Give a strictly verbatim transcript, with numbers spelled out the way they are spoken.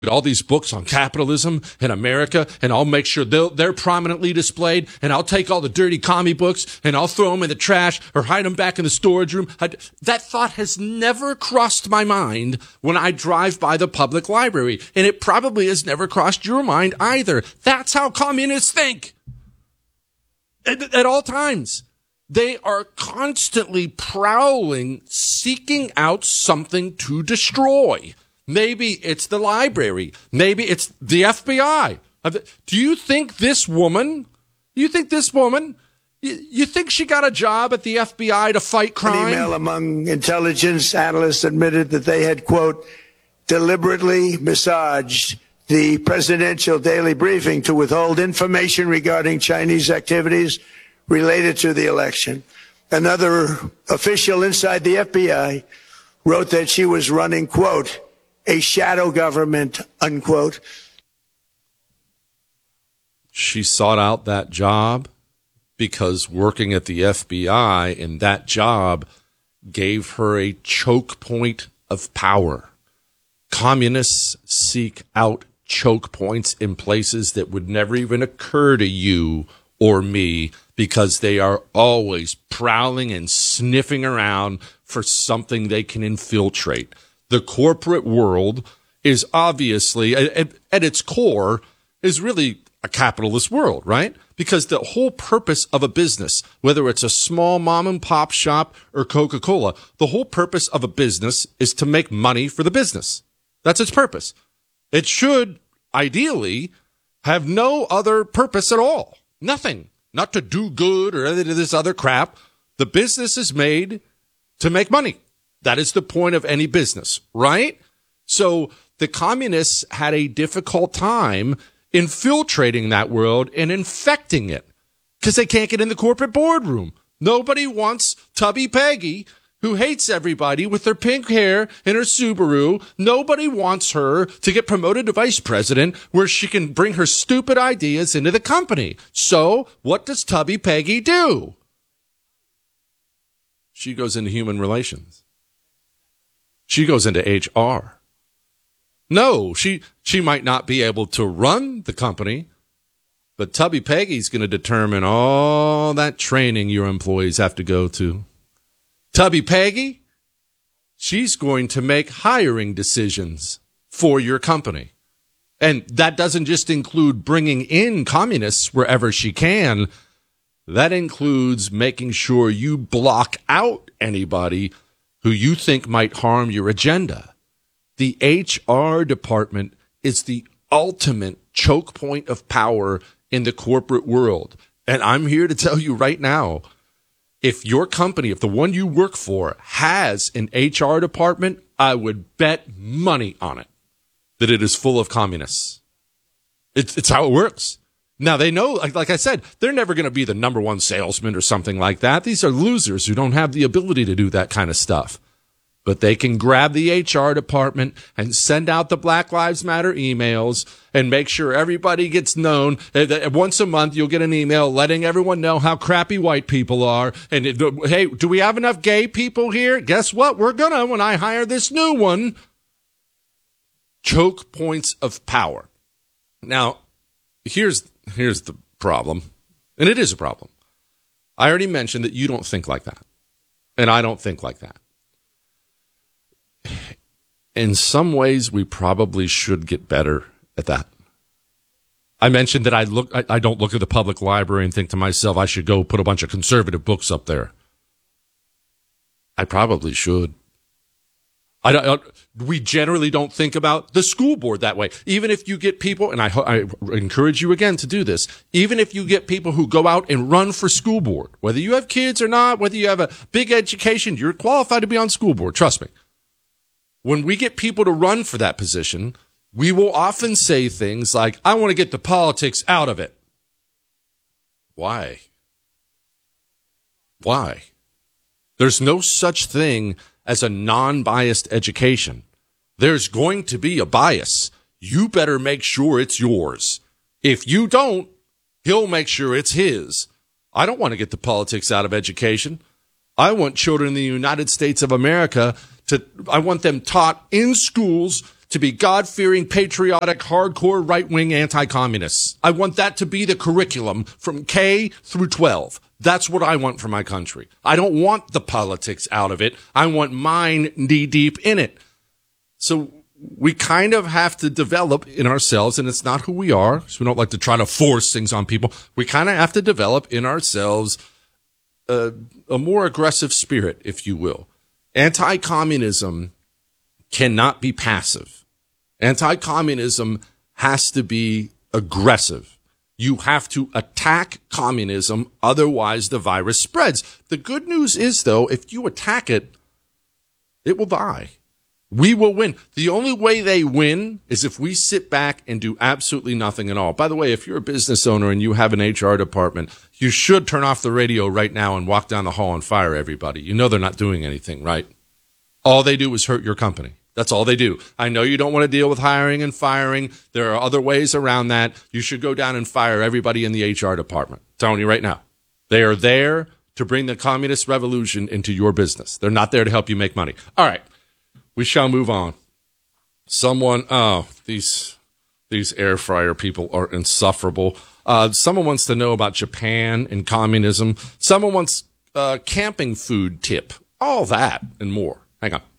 all these books on capitalism and America, and I'll make sure they're prominently displayed, and I'll take all the dirty commie books and I'll throw them in the trash or hide them back in the storage room. I, that thought has never crossed my mind when I drive by the public library, and it probably has never crossed your mind either. That's how communists think. At, at all times. They are constantly prowling, seeking out something to destroy. Maybe it's the library. Maybe it's the F B I. Do you think this woman, you think this woman, you, you think she got a job at the F B I to fight crime? An email among intelligence analysts admitted that they had, quote, deliberately massaged the presidential daily briefing to withhold information regarding Chinese activities related to the election. Another official inside the F B I wrote that she was running, quote, a shadow government, unquote. She sought out that job because working at the F B I in that job gave her a choke point of power. Communists seek out choke points in places that would never even occur to you or me because they are always prowling and sniffing around for something they can infiltrate. The corporate world is obviously, at, at its core, is really a capitalist world, right? Because the whole purpose of a business, whether it's a small mom and pop shop or Coca-Cola, the whole purpose of a business is to make money for the business. That's its purpose. It should, ideally, have no other purpose at all. Nothing. Not to do good or any of this other crap. The business is made to make money. That is the point of any business, right? So the communists had a difficult time infiltrating that world and infecting it because they can't get in the corporate boardroom. Nobody wants Tubby Peggy, who hates everybody with her pink hair and her Subaru. Nobody wants her to get promoted to vice president where she can bring her stupid ideas into the company. So what does Tubby Peggy do? She goes into human relations. She goes into H R. No, she she might not be able to run the company, but Tubby Peggy's going to determine all that training your employees have to go to. Tubby Peggy, she's going to make hiring decisions for your company. And that doesn't just include bringing in communists wherever she can. That includes making sure you block out anybody who you think might harm your agenda. The H R department is the ultimate choke point of power in the corporate world. And I'm here to tell you right now, if your company, if the one you work for has an H R department, I would bet money on it that it is full of communists. It's, it's how it works. Now, they know, like, like I said, they're never going to be the number one salesman or something like that. These are losers who don't have the ability to do that kind of stuff. But they can grab the H R department and send out the Black Lives Matter emails and make sure everybody gets known. Once a month, you'll get an email letting everyone know how crappy white people are. And, it, hey, do we have enough gay people here? Guess what? We're going to when I hire this new one. Choke points of power. Now, here's here's the problem, and it is a problem. I already mentioned that you don't think like that, and I don't think like that. In some ways, we probably should get better at that. I mentioned that I look I, I don't look at the public library and think to myself, I should go put a bunch of conservative books up there. I probably should. I don't, we generally don't think about the school board that way. Even if you get people, and I, I encourage you again to do this, even if you get people who go out and run for school board, whether you have kids or not, whether you have a big education, you're qualified to be on school board. Trust me. When we get people to run for that position, we will often say things like, I want to get the politics out of it. Why? Why? There's no such thing as a non-biased education. There's going to be a bias. You better make sure it's yours. If you don't, he'll make sure it's his. I don't want to get the politics out of education. I want children in the United States of America to, I want them taught in schools to be God-fearing, patriotic, hardcore, right-wing anti-communists. I want that to be the curriculum from K through twelve. That's what I want for my country. I don't want the politics out of it. I want mine knee-deep in it. So we kind of have to develop in ourselves, and it's not who we are, so we don't like to try to force things on people. We kind of have to develop in ourselves a, a more aggressive spirit, if you will. Anti-communism cannot be passive. Anti-communism has to be aggressive. You have to attack communism, otherwise the virus spreads. The good news is, though, if you attack it, it will die. We will win. The only way they win is if we sit back and do absolutely nothing at all. By the way, if you're a business owner and you have an H R department, you should turn off the radio right now and walk down the hall and fire everybody. You know they're not doing anything, right? All they do is hurt your company. That's all they do. I know you don't want to deal with hiring and firing. There are other ways around that. You should go down and fire everybody in the H R department. I'm telling you right now. They are there to bring the communist revolution into your business. They're not there to help you make money. All right. We shall move on. Someone, oh, these these air fryer people are insufferable. Uh, someone wants to know about Japan and communism. Someone wants uh, camping food tip. All that and more. Hang on.